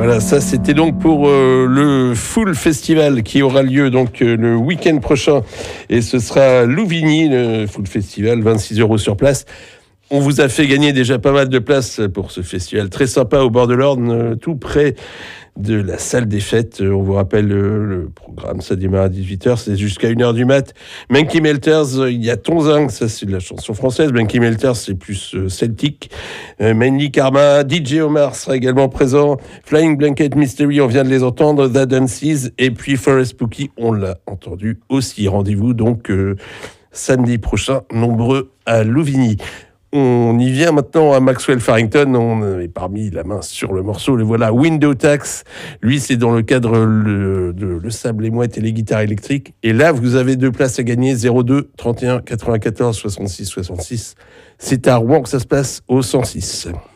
Voilà, ça c'était donc pour le Full Festival qui aura lieu donc le week-end prochain et ce sera Louvigny, le Full Festival, 26 € sur place. On vous a fait gagner déjà pas mal de places pour ce festival très sympa au bord de l'Orne, tout près de la salle des fêtes. On vous rappelle le programme, ça démarre à 18h, c'est jusqu'à 1h du mat. Menky Melters, il y a Tonzing, ça c'est de la chanson française. Menky Melters, c'est plus celtique. Mainly Karma, DJ Omar sera également présent. Flying Blanket Mystery, on vient de les entendre. The Dances, et puis Forest Spooky, on l'a entendu aussi. Rendez-vous donc samedi prochain, nombreux à Louvigny. On y vient maintenant à Maxwell Farrington. On avait parmi la main sur le morceau. Le voilà, Window Tax. Lui, c'est dans le cadre de Le Sable et Mouette et les guitares électriques. Et là, vous avez 2 places à gagner. 02 31 94 66 66. C'est à Rouen que ça se passe au 106.